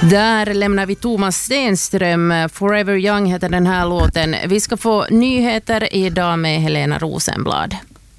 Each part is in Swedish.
Där lämnar vi Thomas Stenström. Forever Young heter den här låten. Vi ska få nyheter idag med Helena Rosenblad.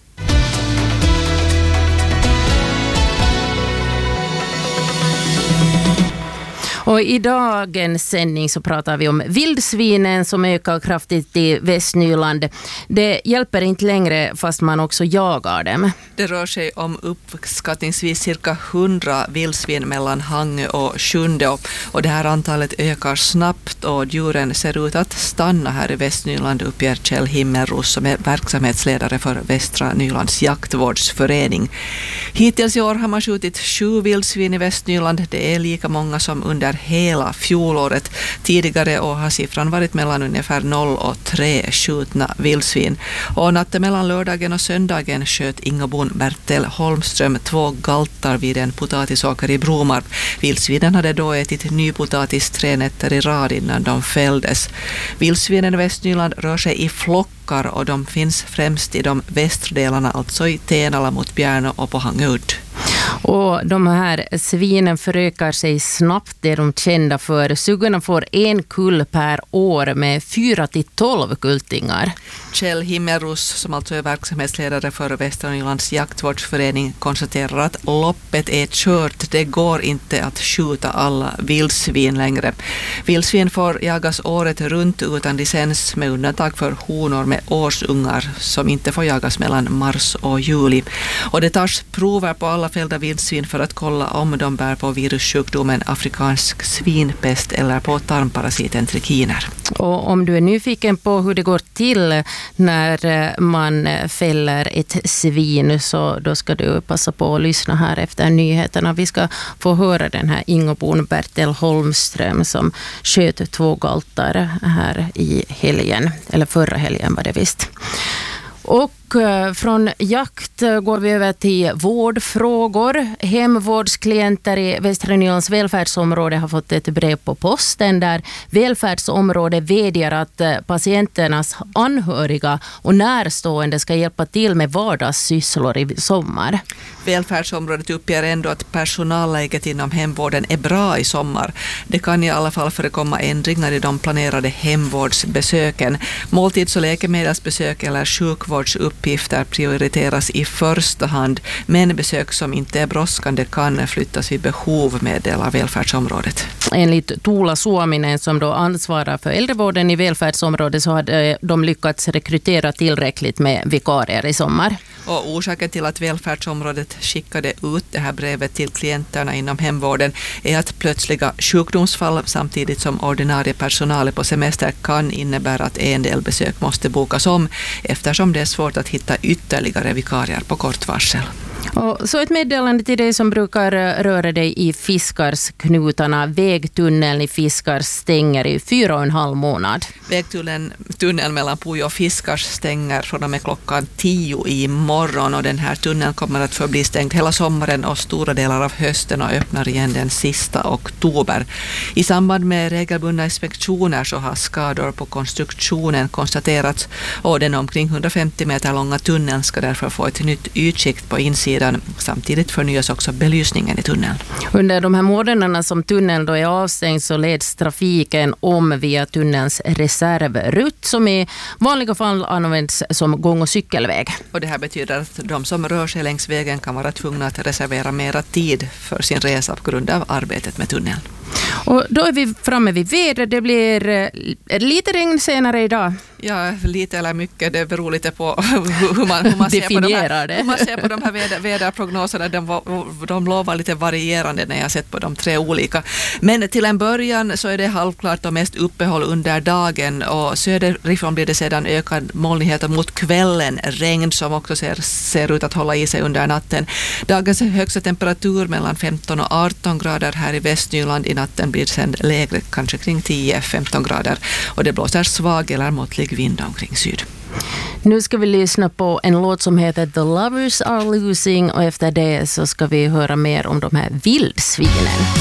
Och i dagens sändning så pratar vi om vildsvinen som ökar kraftigt i Västnyland. Det hjälper inte längre fast man också jagar dem. Det rör sig om uppskattningsvis cirka 100 vildsvin mellan Hangö och Sjunde. Och det här antalet ökar snabbt och djuren ser ut att stanna här i Västnyland, uppger Kjell Himmelros som är verksamhetsledare för Västra Nylands jaktvårdsförening. Hittills i år har man skjutit 7 vildsvin i Västnyland. Det är lika många som under hela fjolåret. Tidigare år har siffran varit mellan ungefär 0 och 3 skjutna vildsvin. Och natten mellan lördagen och söndagen sköt Ingobon Bertel Holmström 2 galtar vid en potatisåker i Bromarp. Vildsvinen hade då ätit nypotatis 3 nätter i rad innan de fälldes. Vildsvinen i Västnyland rör sig i flockar och de finns främst i de västra delarna, alltså i Tenala mot Bjärnö och på Hangud. Och de här svinen förökar sig snabbt, det är de kända för. Suggorna får 1 kull per år med 4-12 kultingar. Kjell Himmelros, som alltså är verksamhetsledare för Västra Nylands jaktvårdsförening, konstaterar att loppet är kört. Det går inte att skjuta alla vildsvin längre. Vildsvin får jagas året runt utan licens med undantag för honor med årsungar som inte får jagas mellan mars och juli. Och det tas prover på alla fällda vildsvin för att kolla om de bär på virussjukdomen afrikansk svinpest eller på tarmparasiten trikiner. Och om du är nyfiken på hur det går till när man fäller ett svin, så då ska du passa på att lyssna här efter nyheterna. Vi ska få höra den här Ingobon Bertel Holmström som sköt 2 galtar här i helgen, eller förra helgen var det visst. Och från jakt går vi över till vårdfrågor. Hemvårdsklienter i Västra Nylands välfärdsområde har fått ett brev på posten där välfärdsområdet vädjar att patienternas anhöriga och närstående ska hjälpa till med vardagssysslor i sommar. Välfärdsområdet uppger ändå att personalläget inom hemvården är bra i sommar. Det kan i alla fall förekomma ändringar i de planerade hemvårdsbesöken. Måltids- och läkemedelsbesök eller sjukvårdsuppgifter prioriteras i första hand, men besök som inte är brådskande kan flyttas vid behov, meddelar välfärdsområdet. Enligt Tuula Suominen som då ansvarar för äldrevården i välfärdsområdet så hade de lyckats rekrytera tillräckligt med vikarier i sommar. Och orsaken till att välfärdsområdet skickade ut det här brevet till klienterna inom hemvården är att plötsliga sjukdomsfall samtidigt som ordinarie personal på semester kan innebära att en del besök måste bokas om eftersom det är svårt att hitta ytterligare vikarier på kort varsel. Och så ett meddelande till dig som brukar röra dig i Fiskarsknutarna. Vägtunneln i Fiskars stänger i 4,5 månad. Vägtunneln mellan Pujo och Fiskars stänger från och med klockan 10 i morgon, och den här tunneln kommer att förbli stängd hela sommaren och stora delar av hösten och öppnar igen den sista oktober. I samband med regelbundna inspektioner så har skador på konstruktionen konstaterats, och den omkring 150 meter långa tunneln ska därför få ett nytt utskikt på insidan. Samtidigt förnyas också belysningen i tunneln. Under de här månaderna som tunneln då är avstängd så leds trafiken om via tunnelns reservrutt som i vanliga fall används som gång- och cykelväg. Och det här betyder att de som rör sig längs vägen kan vara tvungna att reservera mera tid för sin resa på grund av arbetet med tunneln. Och då är vi framme vid vädret. Det blir lite regn senare idag. Ja, lite eller mycket. Det beror lite på hur man ser på de här väderprognoserna. De lovar lite varierande när jag sett på de 3 olika. Men till en början så är det halvklart och mest uppehåll under dagen. Och söderifrån blir det sedan ökad molnighet och mot kvällen regn som också ser ut att hålla i sig under natten. Dagens högsta temperatur mellan 15 och 18 grader här i Västnyland. I natten blir sen lägre, kanske kring 10-15 grader. Och det blåser svag eller måttlig vind omkring syd. Nu ska vi lyssna på en låt som heter The Lovers Are Losing, och efter det så ska vi höra mer om de här vildsvinen.